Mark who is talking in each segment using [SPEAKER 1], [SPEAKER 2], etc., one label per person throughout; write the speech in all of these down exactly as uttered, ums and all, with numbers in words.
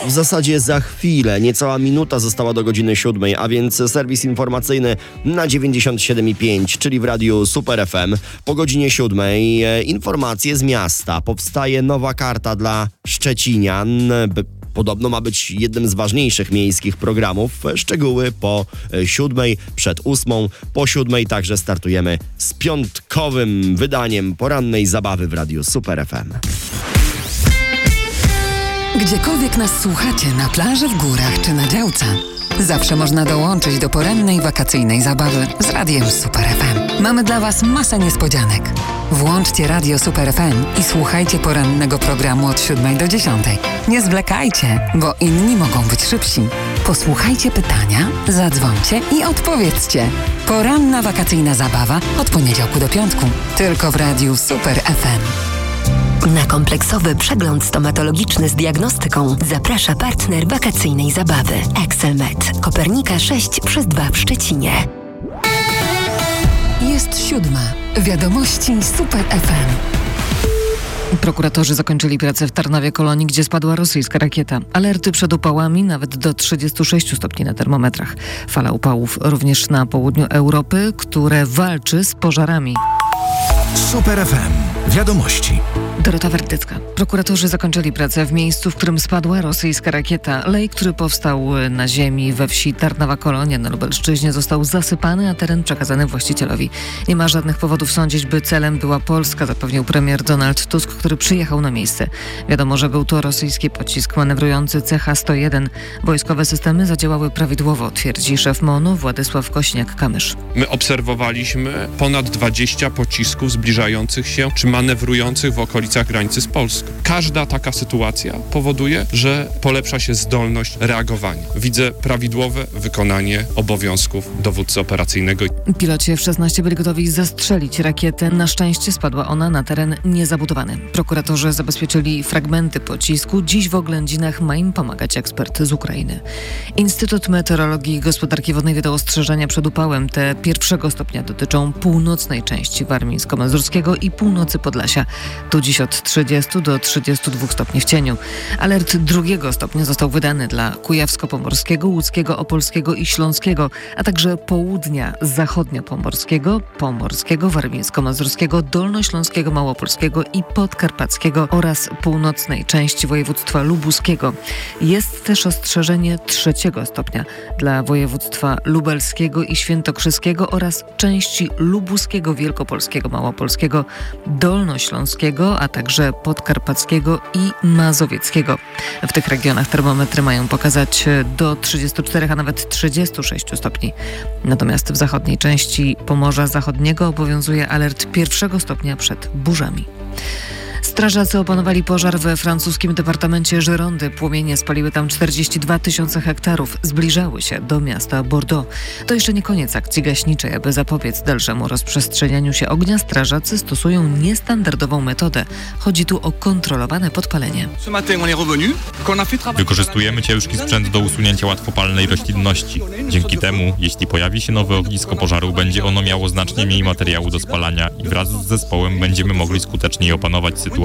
[SPEAKER 1] W zasadzie za chwilę, niecała minuta została do godziny siódmej, a więc serwis informacyjny na dziewięćdziesiąt siedem i pięć, czyli w radiu Super F M. Po godzinie siódmej e, informacje z miasta. Powstaje nowa karta dla szczecinian. Podobno ma być jednym z ważniejszych miejskich programów. Szczegóły po siódmej, przed ósmą, po siódmej także startujemy z piątkowym wydaniem porannej zabawy w radiu Super F M.
[SPEAKER 2] Gdziekolwiek nas słuchacie, na plaży, w górach czy na działce, zawsze można dołączyć do porannej wakacyjnej zabawy z radiem Super F M. Mamy dla Was masę niespodzianek. Włączcie radio Super F M i słuchajcie porannego programu od siódmej do dziesiątej. Nie zwlekajcie, bo inni mogą być szybsi. Posłuchajcie pytania, zadzwońcie i odpowiedzcie. Poranna wakacyjna zabawa od poniedziałku do piątku. Tylko w radiu Super F M.
[SPEAKER 3] Na kompleksowy przegląd stomatologiczny z diagnostyką zaprasza partner wakacyjnej zabawy Excelmed. Kopernika sześć przez dwa w Szczecinie.
[SPEAKER 2] Jest siódma. Wiadomości Super F M. Prokuratorzy zakończyli pracę w Tarnowie Kolonii, gdzie spadła rosyjska rakieta. Alerty przed upałami nawet do trzydziestu sześciu stopni na termometrach. Fala upałów również na południu Europy, które walczy z pożarami.
[SPEAKER 4] Super F M. Wiadomości.
[SPEAKER 2] Dorota Wertycka. Prokuratorzy zakończyli pracę w miejscu, w którym spadła rosyjska rakieta. Lej, który powstał na ziemi we wsi Tarnowa Kolonia na Lubelszczyźnie, został zasypany, a teren przekazany właścicielowi. Nie ma żadnych powodów sądzić, by celem była Polska, zapewnił premier Donald Tusk, który przyjechał na miejsce. Wiadomo, że był to rosyjski pocisk manewrujący C H sto jeden. Wojskowe systemy zadziałały prawidłowo, twierdzi szef M O N u Władysław Kośniak-Kamysz.
[SPEAKER 5] My obserwowaliśmy ponad dwadzieścia pocisków zbliżających się czy manewrujących w okolicach granicy z Polską. Każda taka sytuacja powoduje, że polepsza się zdolność reagowania. Widzę prawidłowe wykonanie obowiązków dowódcy operacyjnego.
[SPEAKER 2] Piloci F szesnaście byli gotowi zastrzelić rakietę. Na szczęście spadła ona na teren niezabudowany. Prokuratorzy zabezpieczyli fragmenty pocisku. Dziś w oględzinach ma im pomagać ekspert z Ukrainy. Instytut Meteorologii i Gospodarki Wodnej wydał ostrzeżenia przed upałem. Te pierwszego stopnia dotyczą północnej części Warmińsko-Mazurskiego i północy Podlasia. Tu dziś od trzydziestu do trzydziestu dwóch stopni w cieniu. Alert drugiego stopnia został wydany dla Kujawsko-Pomorskiego, Łódzkiego, Opolskiego i Śląskiego, a także południa zachodnio-pomorskiego, pomorskiego, warmińsko-mazurskiego, dolnośląskiego, małopolskiego i podkarpackiego oraz północnej części województwa lubuskiego. Jest też ostrzeżenie trzeciego stopnia dla województwa lubelskiego i świętokrzyskiego oraz części lubuskiego, wielkopolskiego, małopolskiego, dolnośląskiego, a także podkarpackiego i mazowieckiego. W tych regionach termometry mają pokazać do trzydziestu czterech, a nawet trzydziestu sześciu stopni. Natomiast w zachodniej części Pomorza Zachodniego obowiązuje alert pierwszego stopnia przed burzami. Strażacy opanowali pożar we francuskim departamencie Girondy. Płomienie spaliły tam czterdzieści dwa tysiące hektarów. Zbliżały się do miasta Bordeaux. To jeszcze nie koniec akcji gaśniczej. Aby zapobiec dalszemu rozprzestrzenianiu się ognia, strażacy stosują niestandardową metodę. Chodzi tu o kontrolowane podpalenie.
[SPEAKER 6] Wykorzystujemy ciężki sprzęt do usunięcia łatwopalnej roślinności. Dzięki temu, jeśli pojawi się nowe ognisko pożaru, będzie ono miało znacznie mniej materiału do spalania i wraz z zespołem będziemy mogli skuteczniej opanować sytuację.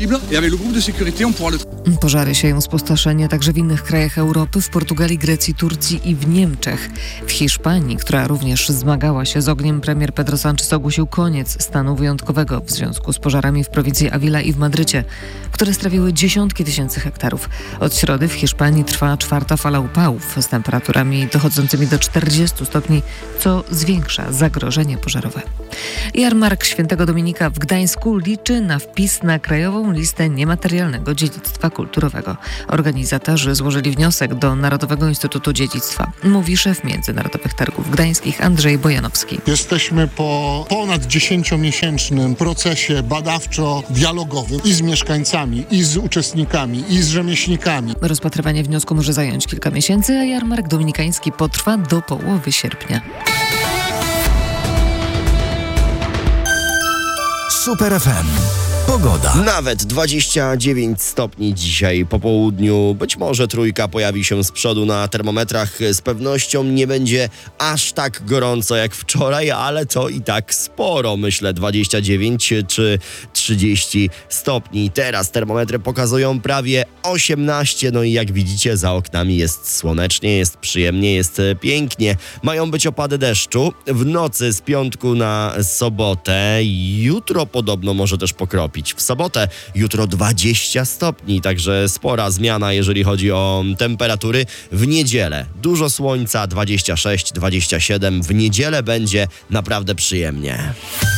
[SPEAKER 2] Pożary sieją spustoszenie także w innych krajach Europy, w Portugalii, Grecji, Turcji i w Niemczech. W Hiszpanii, która również zmagała się z ogniem, premier Pedro Sánchez ogłosił koniec stanu wyjątkowego w związku z pożarami w prowincji Avila i w Madrycie, które strawiły dziesiątki tysięcy hektarów. Od środy w Hiszpanii trwa czwarta fala upałów z temperaturami dochodzącymi do czterdziestu stopni, co zwiększa zagrożenie pożarowe. Jarmark Świętego Dominika w Gdańsku liczy na wpis na krajową listę niematerialnego dziedzictwa kulturowego. Organizatorzy złożyli wniosek do Narodowego Instytutu Dziedzictwa, mówi szef Międzynarodowych Targów Gdańskich Andrzej Bojanowski.
[SPEAKER 7] Jesteśmy po ponad dziesięciomiesięcznym procesie badawczo-dialogowym i z mieszkańcami, i z uczestnikami, i z rzemieślnikami.
[SPEAKER 2] Rozpatrywanie wniosku może zająć kilka miesięcy, a jarmark dominikański potrwa do połowy sierpnia.
[SPEAKER 4] Super F M. Pogoda.
[SPEAKER 1] Nawet dwadzieścia dziewięć stopni dzisiaj po południu. Być może trójka pojawi się z przodu na termometrach. Z pewnością nie będzie aż tak gorąco jak wczoraj, ale to i tak sporo, myślę, dwadzieścia dziewięć czy trzydzieści stopni. Teraz termometry pokazują prawie osiemnaście, no i jak widzicie, za oknami jest słonecznie, jest przyjemnie, jest pięknie. Mają być opady deszczu w nocy z piątku na sobotę. Jutro podobno może też pokropić. W sobotę jutro dwadzieścia stopni, także spora zmiana, jeżeli chodzi o temperatury. W niedzielę dużo słońca, dwadzieścia sześć dwadzieścia siedem. W niedzielę będzie naprawdę przyjemnie.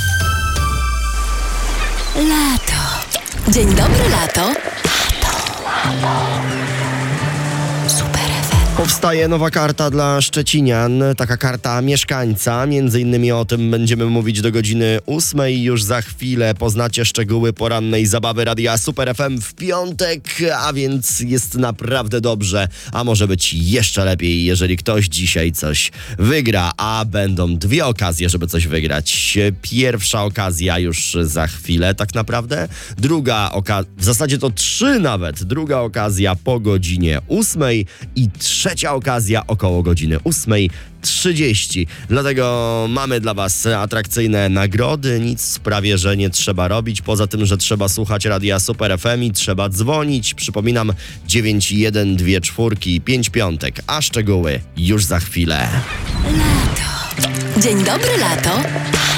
[SPEAKER 3] Lato. Dzień dobry, lato. Lato. Super F M.
[SPEAKER 1] Powstaje nowa karta dla szczecinian, taka karta mieszkańca. Między innymi o tym będziemy mówić do godziny ósmej. Już za chwilę poznacie szczegóły porannej zabawy Radia Super F M w piątek, a więc jest naprawdę dobrze, a może być jeszcze lepiej, jeżeli ktoś dzisiaj coś wygra, a będą dwie okazje, żeby coś wygrać. Pierwsza okazja już za chwilę tak naprawdę, druga okazja, w zasadzie to trzy nawet, druga okazja po godzinie ósmej i trzecia okazja około godziny ósmej trzydzieści. Dlatego mamy dla Was atrakcyjne nagrody. Nic prawie, że nie trzeba robić. Poza tym, że trzeba słuchać Radia Super F M i trzeba dzwonić. Przypominam, dziewięć jeden dwa cztery pięć piątek, a szczegóły już za chwilę.
[SPEAKER 3] Lato. Dzień dobry, lato.